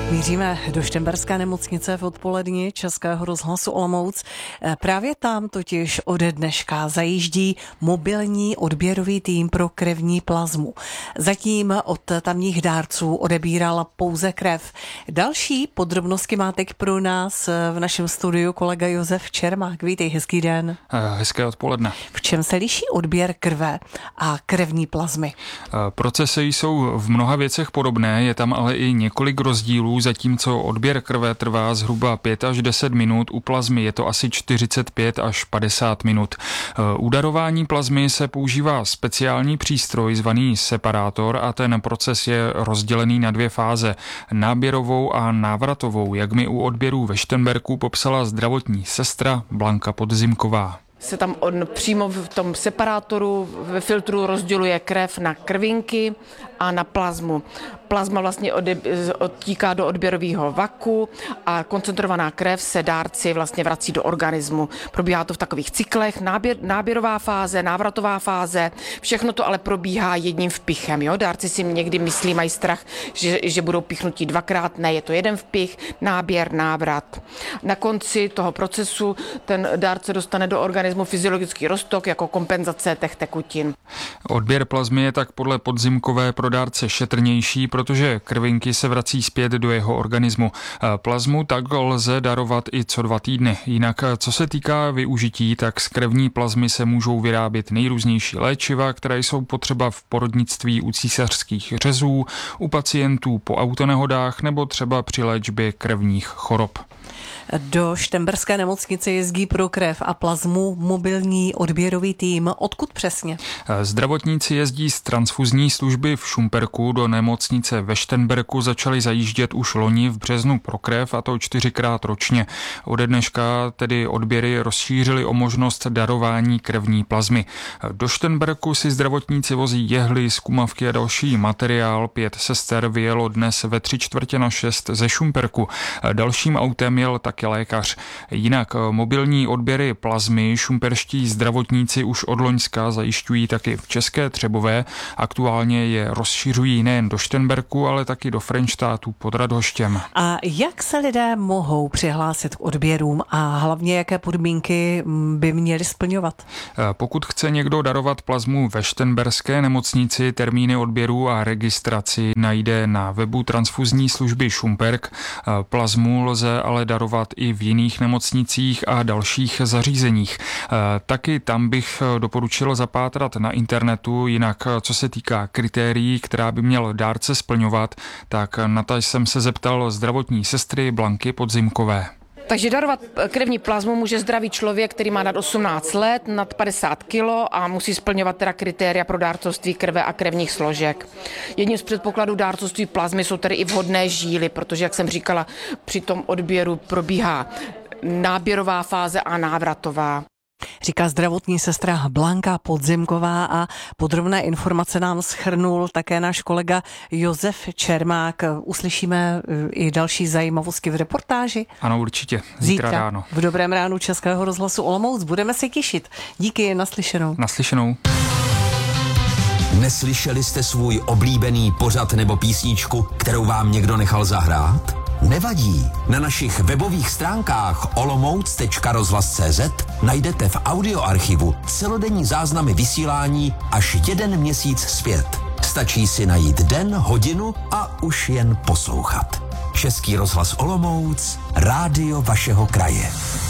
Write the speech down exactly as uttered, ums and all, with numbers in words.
Míříme do Šternberské nemocnice v odpoledni Českého rozhlasu Olomouc. Právě tam totiž ode dneška zajíždí mobilní odběrový tým pro krevní plazmu. Zatím od tamních dárců odebíral pouze krev. Další podrobnosti má teď pro nás v našem studiu kolega Josef Čermák. Vítej, hezký den. Hezké odpoledne. V čem se liší odběr krve a krevní plazmy? Procesy jsou v mnoha věcech podobné, je tam ale i několik rozdílů, zatímco odběr krve trvá zhruba pět až deset minut, u plazmy je to asi čtyřicet pět až padesát minut. U darování plazmy se používá speciální přístroj zvaný separátor a ten proces je rozdělený na dvě fáze, náběrovou a návratovou, jak mi u odběrů ve Šternberku popsala zdravotní sestra Blanka Podzimková. Se tam on přímo v tom separátoru ve filtru rozděluje krev na krvinky a na plazmu. Plazma vlastně odtíká do odběrového vaku a koncentrovaná krev se dárci vlastně vrací do organismu. Probíhá to v takových cyklech, náběr, náběrová fáze, návratová fáze, všechno to ale probíhá jedním vpichem. Jo? Dárci si někdy myslí, mají strach, že, že budou pichnutí dvakrát, ne, je to jeden vpich, náběr, návrat. Na konci toho procesu ten dárce dostane do organismu fyziologický roztok jako kompenzace těch tekutin. Odběr plazmy je tak podle Podzimkové pro dárce šetrnější, protože krvinky se vrací zpět do jeho organismu. Plazmu tak lze darovat i co dva týdny. Jinak, co se týká využití, tak z krevní plazmy se můžou vyrábět nejrůznější léčiva, které jsou potřeba v porodnictví u císařských řezů, u pacientů po autonehodách nebo třeba při léčbě krevních chorob. Do Šternberské nemocnice jezdí pro krev a plazmu mobilní odběrový tým. Odkud přesně? Zdravotníci jezdí z transfuzní služby v Šumperku do nemocnice ve Šternberku. Začali zajíždět už loni v březnu pro krev, a to čtyřikrát ročně. Ode dneška tedy odběry rozšířili o možnost darování krevní plazmy. Do Šternberku si zdravotníci vozí jehly, zkumavky a další materiál. Pět sester vyjelo dnes ve tři čtvrtě na šest ze Šumperku. Dalším autem jel taky lékař. Jinak mobilní odběry plazmy šumperští zdravotníci už od loňska zajišťují taky v České Třebové. Aktuálně je rozšiřují nejen do Šternberku, ale taky do Frenštátu pod Radhoštěm. A jak se lidé mohou přihlásit k odběrům a hlavně jaké podmínky by měli splňovat? Pokud chce někdo darovat plazmu ve Šternberské nemocnici, termíny odběrů a registraci najde na webu transfuzní služby Šumperk. Plazmu lze ale darovat i v jiných nemocnicích a dalších zařízeních. Taky tam bych doporučil zapátrat na internetu, jinak co se týká kritérií, která by měl dárce splňovat, tak na to jsem se zeptal zdravotní sestry Blanky Podzimkové. Takže darovat krevní plazmu může zdravý člověk, který má nad osmnáct let, nad padesát kilo a musí splňovat teda kritéria pro dárcovství krve a krevních složek. Jedním z předpokladů dárcovství plazmy jsou tedy i vhodné žíly, protože, jak jsem říkala, při tom odběru probíhá náběrová fáze a návratová. Říká zdravotní sestra Blanka Podzimková a podrobné informace nám shrnul také náš kolega Josef Čermák. Uslyšíme i další zajímavosti v reportáži? Ano, určitě. Zítra, Zítra ráno. V Dobrém ránu Českého rozhlasu Olomouc. Budeme se těšit. Díky, naslyšenou. Naslyšenou. Neslyšeli jste svůj oblíbený pořad nebo písničku, kterou vám někdo nechal zahrát? Nevadí, na našich webových stránkách olomouc tečka rozhlas tečka cz najdete v audioarchivu celodenní záznamy vysílání až jeden měsíc zpět. Stačí si najít den, hodinu a už jen poslouchat. Český rozhlas Olomouc, rádio vašeho kraje.